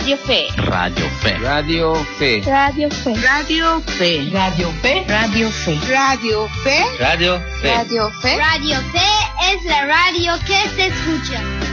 Radio Fe. Radio Fe. Radio Fe. Radio Fe. Radio Fe. Radio Fe. Radio Fe. Radio Fe. Radio Fe. Radio Fe. Radio Fe es la radio que se escucha.